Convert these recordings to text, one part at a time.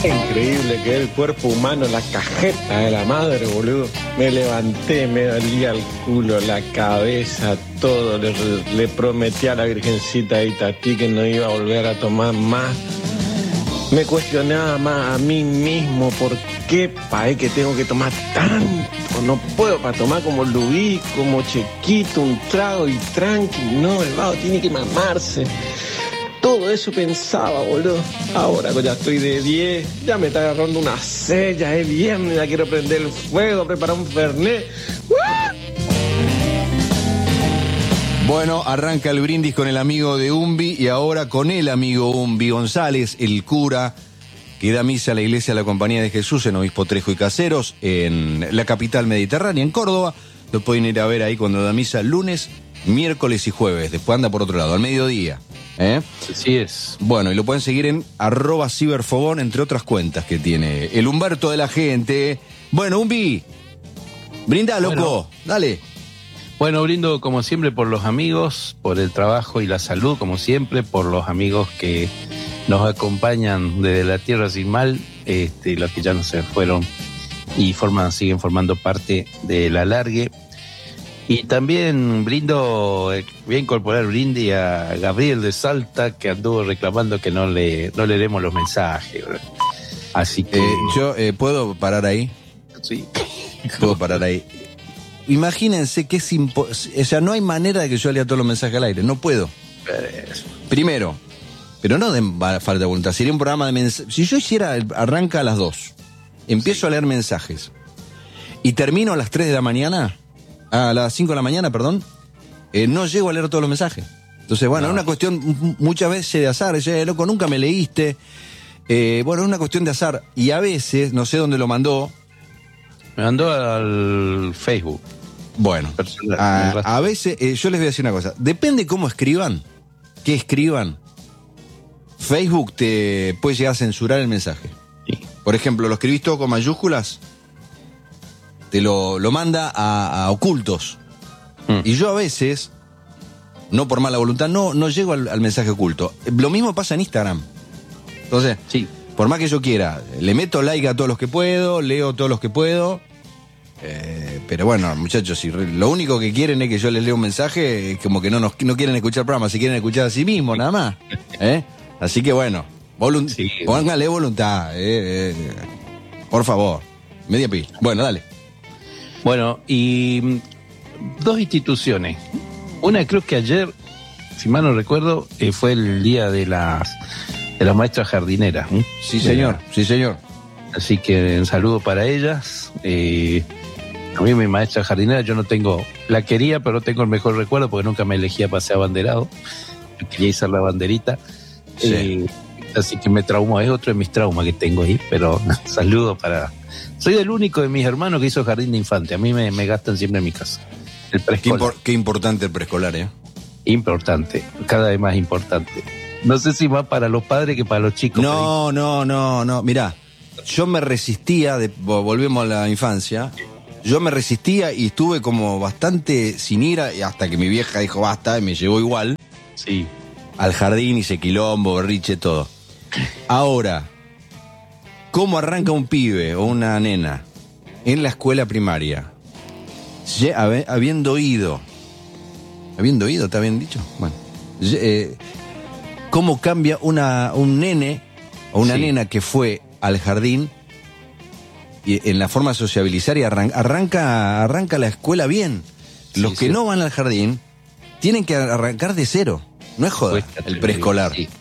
Increíble que el cuerpo humano, la cajeta de la madre, boludo. Me levanté, me dolía el culo, la cabeza, todo. Le prometí a la Virgencita de Itatí que no iba a volver a tomar más. Me cuestionaba más a mí mismo por qué que tengo que tomar tanto. No puedo para tomar como Luis, como Chequito, un trago y tranqui. No, el vago tiene que mamarse. Todo eso pensaba, boludo. Ahora que ya estoy de 10, ya me está agarrando una sed, ya es viernes, ya quiero prender el fuego, preparar un fernet. Bueno, arranca el brindis con el amigo de Umbi y ahora con el amigo Umbi González, el cura que da misa a la iglesia de la Compañía de Jesús en Obispo Trejo y Caseros, en la capital mediterránea, en Córdoba. Lo pueden ir a ver ahí cuando da misa lunes, miércoles y jueves. Después anda por otro lado, al mediodía. Así es. Bueno, y lo pueden seguir en @ciberfobón, entre otras cuentas que tiene el Humberto de la gente. Bueno, Umbi, brinda, loco, bueno, dale. Bueno, brindo como siempre por los amigos, por el trabajo y la salud, como siempre, por los amigos que nos acompañan desde la tierra sin mal, los que ya no se fueron y siguen formando parte de la largue. Y también voy a incorporar brindis a Gabriel de Salta, que anduvo reclamando que no leeremos los mensajes. Así que... ¿puedo parar ahí? Sí. Puedo parar ahí. Imagínense que o sea, no hay manera de que yo lea todos los mensajes al aire, no puedo. Primero, pero no de falta de voluntad, sería un programa de mensajes. Si yo arranca a las 2, empiezo a leer mensajes y termino a las 3 de la mañana... a las 5 de la mañana, perdón, no llego a leer todos los mensajes. Entonces, bueno, es una cuestión muchas veces de azar. Loco, nunca me leíste. Bueno, es una cuestión de azar. Y a veces, no sé dónde lo mandó. Me mandó al Facebook. Bueno, a veces, yo les voy a decir una cosa. Depende cómo escriban, qué escriban. Facebook te puede llegar a censurar el mensaje. Sí. Por ejemplo, lo escribís todo con mayúsculas, te lo manda a ocultos. Y yo a veces, no por mala voluntad, no llego al mensaje oculto. Lo mismo pasa en Instagram. Entonces, sí, por más que yo quiera, le meto like a todos los que puedo, leo todos los que puedo. Pero bueno, muchachos, si lo único que quieren es que yo les lea un mensaje, es como que no quieren escuchar el programa, si quieren escuchar a sí mismos, nada más. Así que bueno, póngale voluntad. Por favor, media pi. Bueno, dale. Bueno, y dos instituciones. Una, creo que ayer, si mal no recuerdo, fue el día de las maestras jardineras. Sí, señor, sí, señor. Así que un saludo para ellas. A mí mi maestra jardinera, yo la quería, pero no tengo el mejor recuerdo porque nunca me elegía para ser abanderado. Yo quería izar la banderita. Sí. Así que me traumó, es otro de mis traumas que tengo ahí, pero saludo para... Soy el único de mis hermanos que hizo jardín de infante. A mí me gastan siempre en mi casa. El preescolar. Qué importante el preescolar, Importante, cada vez más importante. No sé si más para los padres que para los chicos. No. Mirá, yo me resistía, volvemos a la infancia, yo me resistía y estuve como bastante sin ira, hasta que mi vieja dijo basta y me llevó igual. Sí. Al jardín, hice quilombo, berriche, todo. Ahora, ¿cómo arranca un pibe o una nena en la escuela primaria? Habiendo ido, ¿está bien dicho? Bueno, ¿cómo cambia un nene o una nena que fue al jardín y en la forma de sociabilizar y arranca la escuela bien? Los que no van al jardín tienen que arrancar de cero. No es joda el preescolar. Sí.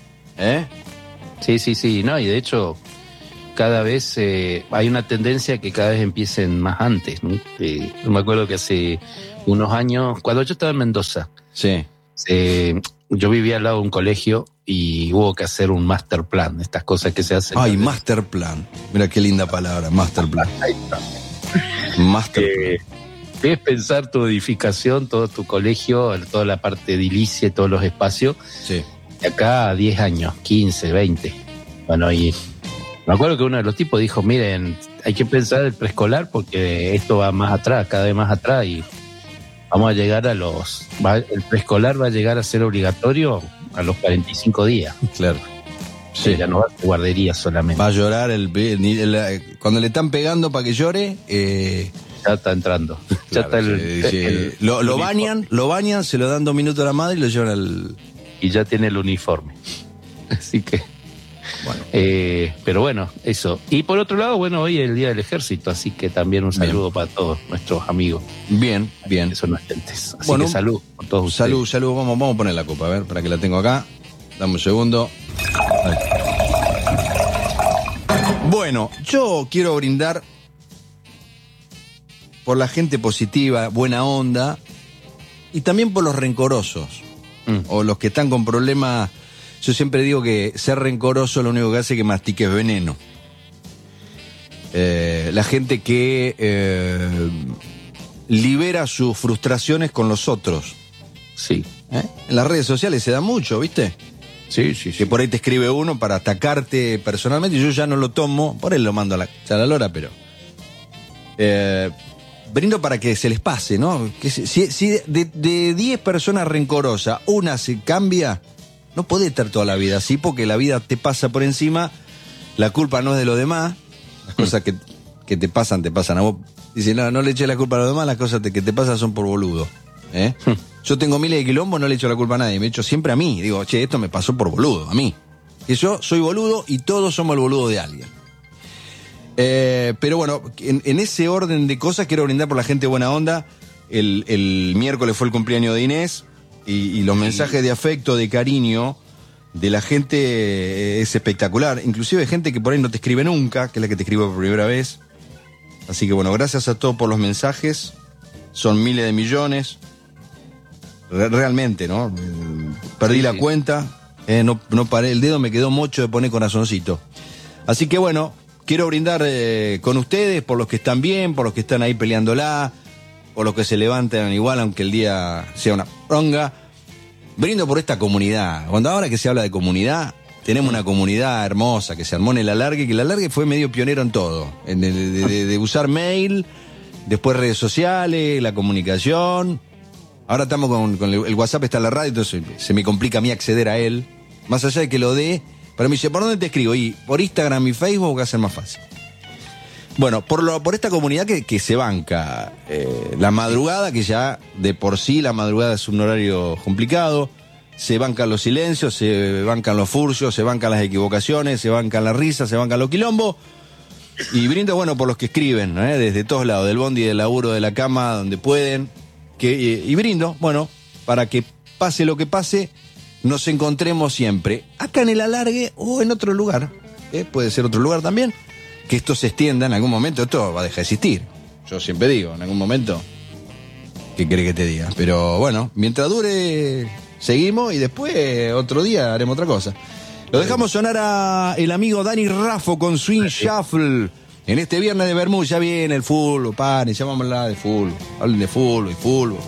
Sí. No, y de hecho, cada vez hay una tendencia que cada vez empiecen más antes, ¿no? Me acuerdo que hace unos años, cuando yo estaba en Mendoza, yo vivía al lado de un colegio y hubo que hacer un master plan, estas cosas que se hacen. Ay, master plan. Mira qué linda palabra, master plan. Master plan. Es pensar tu edificación, todo tu colegio, toda la parte edilicia, todos los espacios. Sí. De acá a 10 años, 15, 20. Bueno, y me acuerdo que uno de los tipos dijo, miren, hay que pensar el preescolar porque esto va más atrás, cada vez más atrás, y vamos a llegar el preescolar va a llegar a ser obligatorio a los 45 días. Claro. Sí. Ya no va a guardería solamente. Va a llorar cuando le están pegando para que llore. Ya está entrando. Claro, ya está lo bañan, se lo dan 2 minutos a la madre y lo llevan al... Y ya tiene el uniforme. Así que... Bueno. Pero bueno, eso. Y por otro lado, bueno, hoy es el Día del Ejército, así que también un saludo para todos nuestros amigos. Bien. Que son agentes. Así bueno, que salud a todos ustedes. Salud. Vamos a poner la copa, a ver, para que la tengo acá. Dame un segundo. Ahí. Bueno, yo quiero brindar por la gente positiva, buena onda, y también por los rencorosos, o los que están con problemas. Yo siempre digo que ser rencoroso lo único que hace es que mastiques veneno. La gente que libera sus frustraciones con los otros. Sí. En las redes sociales se da mucho, ¿viste? Sí. Que por ahí te escribe uno para atacarte personalmente y yo ya no lo tomo, por él lo mando a la lora, pero... brindo para que se les pase, ¿no? Que si de 10 personas rencorosas, una se cambia, no podés estar toda la vida así, porque la vida te pasa por encima, la culpa no es de los demás, las cosas que te pasan a vos. Dice, no le eches la culpa a los demás, las cosas que te pasan son por boludo. Yo tengo miles de quilombos, no le echo la culpa a nadie, me echo siempre a mí. Digo, esto me pasó por boludo, a mí. Que yo soy boludo y todos somos el boludo de alguien. Pero bueno, en ese orden de cosas quiero brindar por la gente buena onda. El miércoles fue el cumpleaños de Inés y los mensajes de afecto, de cariño de la gente es espectacular. Inclusive gente que por ahí no te escribe nunca, que es la que te escribe por primera vez. Así que bueno, gracias a todos por los mensajes. Son miles de millones. Realmente, ¿no? Perdí la cuenta. No paré, el dedo me quedó mocho de poner corazoncito. Así que bueno, quiero brindar con ustedes por los que están bien, por los que están ahí peleándola, por los que se levantan igual aunque el día sea una pronga. Brindo por esta comunidad. Cuando ahora que se habla de comunidad, tenemos una comunidad hermosa que se armó en el Alargue, que el Alargue fue medio pionero en todo. De usar mail, después redes sociales, la comunicación. Ahora estamos con el WhatsApp, está en la radio, entonces se me complica a mí acceder a él. Más allá de que lo dé, pero me dice, ¿por dónde te escribo? Y por Instagram y Facebook va a ser más fácil. Bueno, por esta comunidad que se banca la madrugada, que ya de por sí la madrugada es un horario complicado, se bancan los silencios, se bancan los furcios, se bancan las equivocaciones, se bancan las risas, se bancan los quilombos, y brindo, bueno, por los que escriben, desde todos lados, del bondi, del laburo, de la cama, donde pueden, y brindo, bueno, para que pase lo que pase, nos encontremos siempre, acá en el Alargue o en otro lugar, puede ser otro lugar también, que esto se extienda en algún momento, esto va a dejar de existir. Yo siempre digo, en algún momento, ¿qué querés que te diga? Pero bueno, mientras dure, seguimos y después otro día haremos otra cosa. Lo dejamos sonar a el amigo Dani Raffo con Swing Shuffle. En este viernes de Bermú ya viene el fútbol, paren, ya vamos a hablar de fútbol. Hablen de fútbol y fútbol.